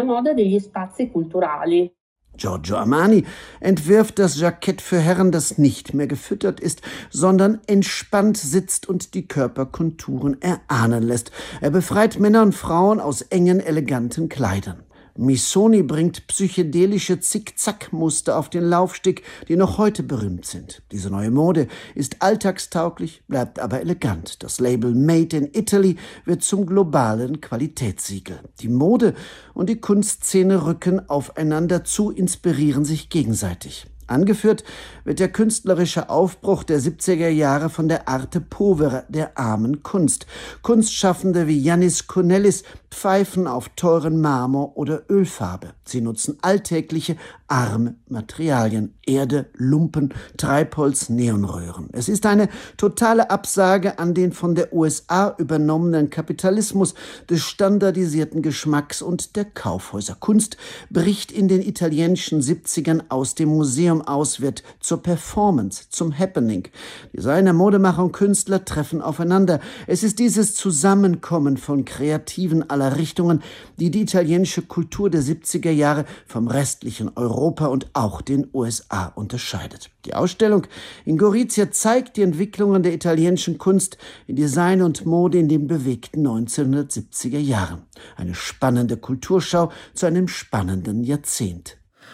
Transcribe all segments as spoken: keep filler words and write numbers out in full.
moda degli spazi culturali. Giorgio Armani entwirft das Jackett für Herren, das nicht mehr gefüttert ist, sondern entspannt sitzt und die Körperkonturen erahnen lässt. Er befreit Männer und Frauen aus engen, eleganten Kleidern. Missoni bringt psychedelische Zickzack-Muster auf den Laufsteg, die noch heute berühmt sind. Diese neue Mode ist alltagstauglich, bleibt aber elegant. Das Label Made in Italy wird zum globalen Qualitätssiegel. Die Mode und die Kunstszene rücken aufeinander zu, inspirieren sich gegenseitig. Angeführt wird der künstlerische Aufbruch der siebziger Jahre von der Arte Povera, der armen Kunst. Kunstschaffende wie Yannis Kounellis pfeifen auf teuren Marmor oder Ölfarbe. Sie nutzen alltägliche, arme Materialien, Erde, Lumpen, Treibholz, Neonröhren. Es ist eine totale Absage an den von der U S A übernommenen Kapitalismus des standardisierten Geschmacks und der Kaufhäuser. Kunst bricht in den italienischen siebzigern aus dem Museum aus, wird zur Performance, zum Happening. Designer, Modemacher und Künstler treffen aufeinander. Es ist dieses Zusammenkommen von Kreativen aller Richtungen, die die italienische Kultur der siebziger Jahre vom restlichen Europa und auch den U S A unterscheidet. Die Ausstellung in Gorizia zeigt die Entwicklungen der italienischen Kunst in Design und Mode in den bewegten neunzehnhundertsiebziger Jahren. Eine spannende Kulturschau zu einem spannenden Jahrzehnt.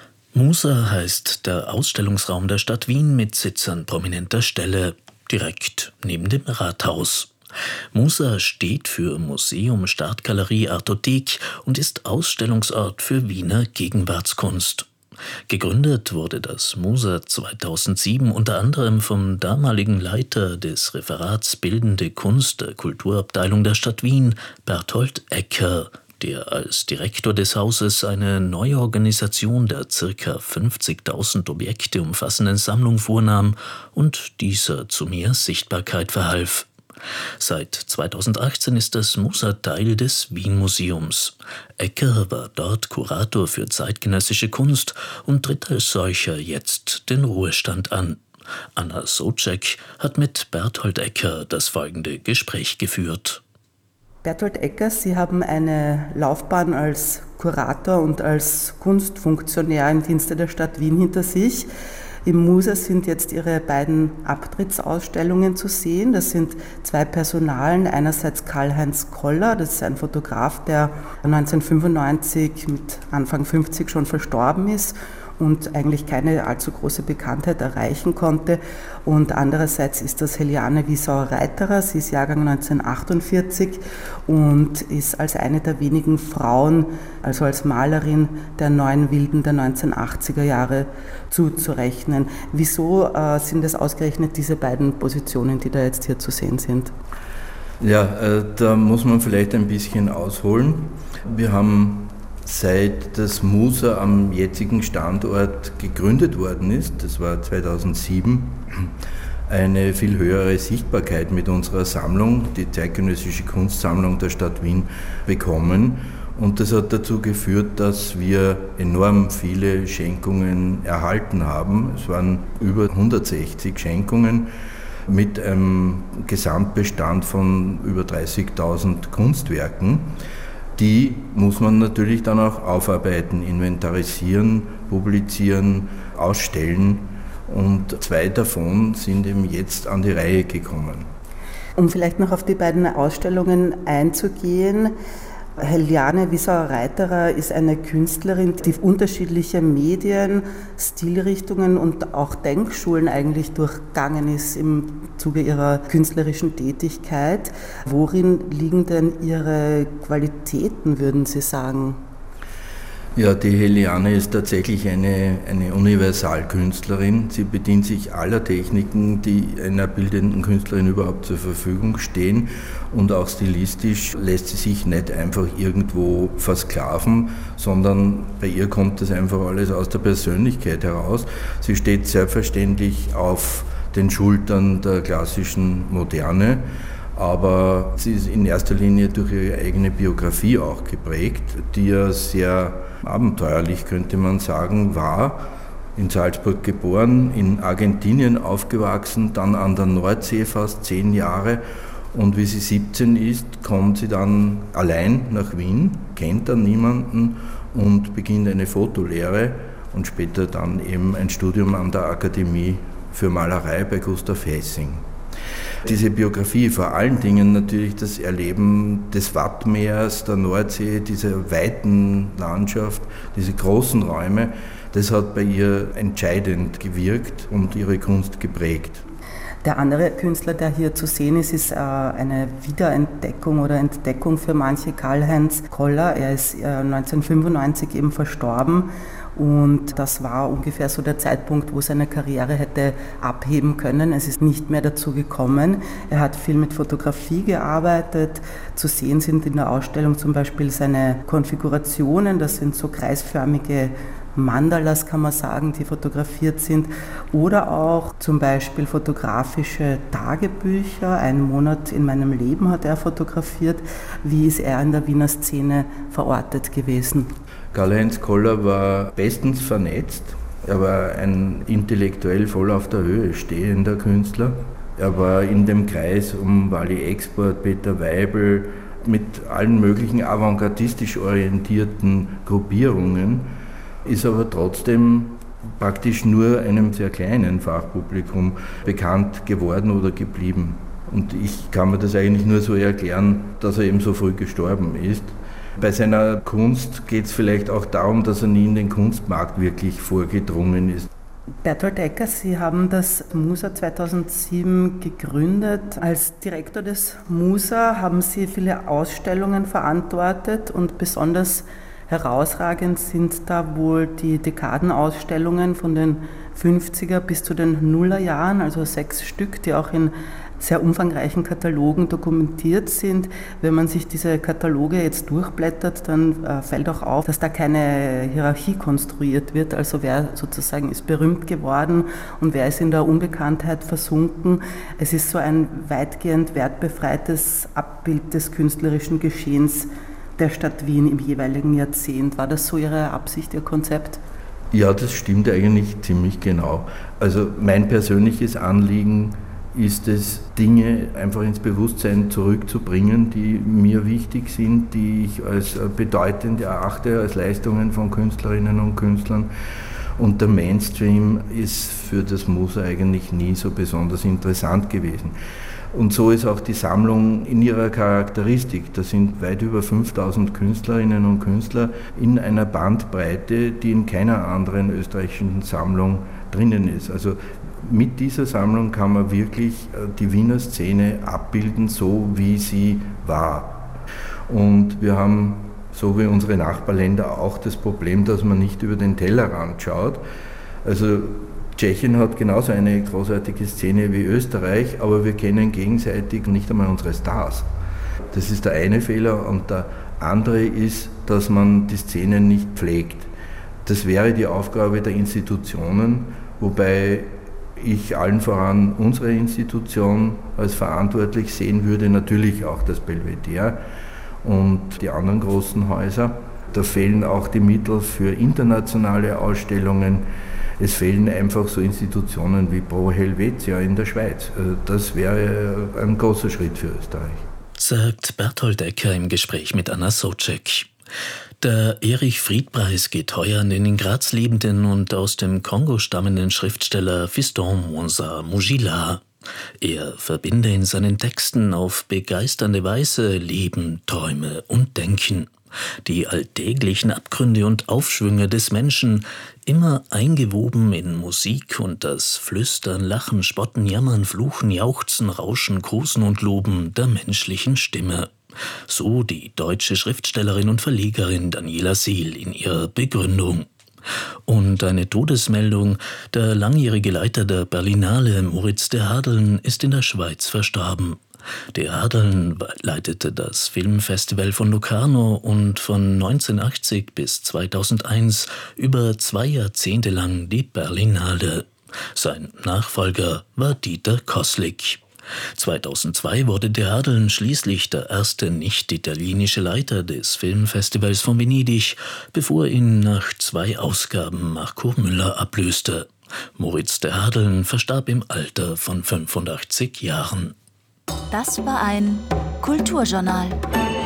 Musa heißt der Ausstellungsraum der Stadt Wien mit Sitz an prominenter Stelle, direkt neben dem Rathaus. Musa steht für Museum, Startgalerie, Artothek und ist Ausstellungsort für Wiener Gegenwartskunst. Gegründet wurde das Musa zweitausendsieben unter anderem vom damaligen Leiter des Referats Bildende Kunst der Kulturabteilung der Stadt Wien, Berthold Ecker, der als Direktor des Hauses eine Neuorganisation der ca. fünfzigtausend Objekte umfassenden Sammlung vornahm und dieser zu mehr Sichtbarkeit verhalf. Seit zweitausendachtzehn ist das Musa Teil des Wien-Museums. Ecker war dort Kurator für zeitgenössische Kunst und tritt als solcher jetzt den Ruhestand an. Anna Socek hat mit Berthold Ecker das folgende Gespräch geführt. Berthold Ecker, Sie haben eine Laufbahn als Kurator und als Kunstfunktionär im Dienste der Stadt Wien hinter sich. Im Musa sind jetzt Ihre beiden Abtrittsausstellungen zu sehen. Das sind zwei Personalen. Einerseits Karl-Heinz Koller, das ist ein Fotograf, der neunzehnhundertfünfundneunzig mit Anfang fünfzig schon verstorben ist und eigentlich keine allzu große Bekanntheit erreichen konnte. Und andererseits ist das Heliane Wiesauer-Reiterer. Sie ist Jahrgang neunzehnhundertachtundvierzig und ist als eine der wenigen Frauen, also als Malerin der neuen Wilden der neunzehnhundertachtziger Jahre zuzurechnen. Wieso äh, sind es ausgerechnet diese beiden Positionen, die da jetzt hier zu sehen sind? Ja, äh, da muss man vielleicht ein bisschen ausholen. Wir haben seit das Musa am jetzigen Standort gegründet worden ist, das war zweitausendsieben, eine viel höhere Sichtbarkeit mit unserer Sammlung, die zeitgenössische Kunstsammlung der Stadt Wien, bekommen. Und das hat dazu geführt, dass wir enorm viele Schenkungen erhalten haben. Es waren über hundertsechzig Schenkungen mit einem Gesamtbestand von über dreißigtausend Kunstwerken. Die muss man natürlich dann auch aufarbeiten, inventarisieren, publizieren, ausstellen und zwei davon sind eben jetzt an die Reihe gekommen. Um vielleicht noch auf die beiden Ausstellungen einzugehen, Heliane Wiesauer-Reiterer ist eine Künstlerin, die unterschiedliche Medien, Stilrichtungen und auch Denkschulen eigentlich durchgangen ist im Zuge ihrer künstlerischen Tätigkeit. Worin liegen denn Ihre Qualitäten, würden Sie sagen? Ja, die Heliane ist tatsächlich eine, eine Universalkünstlerin. Sie bedient sich aller Techniken, die einer bildenden Künstlerin überhaupt zur Verfügung stehen. Und auch stilistisch lässt sie sich nicht einfach irgendwo versklaven, sondern bei ihr kommt das einfach alles aus der Persönlichkeit heraus. Sie steht selbstverständlich auf den Schultern der klassischen Moderne, aber sie ist in erster Linie durch ihre eigene Biografie auch geprägt, die ja sehr abenteuerlich, könnte man sagen, war. In Salzburg geboren, in Argentinien aufgewachsen, dann an der Nordsee fast zehn Jahre. Und wie sie siebzehn ist, kommt sie dann allein nach Wien, kennt dann niemanden und beginnt eine Fotolehre und später dann eben ein Studium an der Akademie für Malerei bei Gustav Hessing. Diese Biografie, vor allen Dingen natürlich das Erleben des Wattmeers, der Nordsee, dieser weiten Landschaft, diese großen Räume, das hat bei ihr entscheidend gewirkt und ihre Kunst geprägt. Der andere Künstler, der hier zu sehen ist, ist eine Wiederentdeckung oder Entdeckung für manche, Karl-Heinz Koller. Er ist neunzehnhundertfünfundneunzig eben verstorben. Und das war ungefähr so der Zeitpunkt, wo seine Karriere hätte abheben können. Es ist nicht mehr dazu gekommen. Er hat viel mit Fotografie gearbeitet. Zu sehen sind in der Ausstellung zum Beispiel seine Konfigurationen. Das sind so kreisförmige Mandalas, kann man sagen, die fotografiert sind. Oder auch zum Beispiel fotografische Tagebücher. Einen Monat in meinem Leben hat er fotografiert. Wie ist er in der Wiener Szene verortet gewesen? Karl-Heinz Koller war bestens vernetzt. Er war ein intellektuell voll auf der Höhe stehender Künstler. Er war in dem Kreis um Wally Export, Peter Weibel, mit allen möglichen avantgardistisch orientierten Gruppierungen, ist aber trotzdem praktisch nur einem sehr kleinen Fachpublikum bekannt geworden oder geblieben. Und ich kann mir das eigentlich nur so erklären, dass er eben so früh gestorben ist. Bei seiner Kunst geht es vielleicht auch darum, dass er nie in den Kunstmarkt wirklich vorgedrungen ist. Bertolt Eckers, Sie haben das MUSA zweitausendsieben gegründet. Als Direktor des MUSA haben Sie viele Ausstellungen verantwortet und besonders herausragend sind da wohl die Dekadenausstellungen von den fünfziger bis zu den Nullerjahren, also sechs Stück, die auch in sehr umfangreichen Katalogen dokumentiert sind. Wenn man sich diese Kataloge jetzt durchblättert, dann äh, fällt auch auf, dass da keine Hierarchie konstruiert wird. Also wer sozusagen ist berühmt geworden und wer ist in der Unbekanntheit versunken. Es ist so ein weitgehend wertbefreites Abbild des künstlerischen Geschehens der Stadt Wien im jeweiligen Jahrzehnt. War das so Ihre Absicht, Ihr Konzept? Ja, das stimmt eigentlich ziemlich genau. Also mein persönliches Anliegen ist es, Dinge einfach ins Bewusstsein zurückzubringen, die mir wichtig sind, die ich als bedeutend erachte, als Leistungen von Künstlerinnen und Künstlern. Und der Mainstream ist für das MUSA eigentlich nie so besonders interessant gewesen. Und so ist auch die Sammlung in ihrer Charakteristik. Da sind weit über fünftausend Künstlerinnen und Künstler in einer Bandbreite, die in keiner anderen österreichischen Sammlung drinnen ist. Also mit dieser Sammlung kann man wirklich die Wiener Szene abbilden, so wie sie war. Und wir haben, so wie unsere Nachbarländer, auch das Problem, dass man nicht über den Tellerrand schaut. Also Tschechien hat genauso eine großartige Szene wie Österreich, aber wir kennen gegenseitig nicht einmal unsere Stars. Das ist der eine Fehler, und der andere ist, dass man die Szene nicht pflegt. Das wäre die Aufgabe der Institutionen, wobei ich allen voran unsere Institution als verantwortlich sehen würde, natürlich auch das Belvedere und die anderen großen Häuser. Da fehlen auch die Mittel für internationale Ausstellungen. Es fehlen einfach so Institutionen wie Pro Helvetia in der Schweiz. Das wäre ein großer Schritt für Österreich. Sagt Bertolt Ecker im Gespräch mit Anna Socek. Der Erich-Fried-Preis geht heuer an den in Graz lebenden und aus dem Kongo stammenden Schriftsteller Fiston Mwanza Mujila. Er verbinde in seinen Texten auf begeisternde Weise Leben, Träume und Denken. Die alltäglichen Abgründe und Aufschwünge des Menschen, immer eingewoben in Musik und das Flüstern, Lachen, Spotten, Jammern, Fluchen, Jauchzen, Rauschen, Grusen und Loben der menschlichen Stimme. So die deutsche Schriftstellerin und Verlegerin Daniela Seel in ihrer Begründung. Und eine Todesmeldung: Der langjährige Leiter der Berlinale, Moritz de Hadeln, ist in der Schweiz verstorben. De Hadeln leitete das Filmfestival von Locarno und von neunzehnhundertachtzig bis zweitausendeins über zwei Jahrzehnte lang die Berlinale. Sein Nachfolger war Dieter Koslik. zweitausendzwei wurde de Hadeln schließlich der erste nicht-italienische Leiter des Filmfestivals von Venedig, bevor ihn nach zwei Ausgaben Marco Müller ablöste. Moritz de Hadeln verstarb im Alter von fünfundachtzig Jahren. Das war ein Kulturjournal.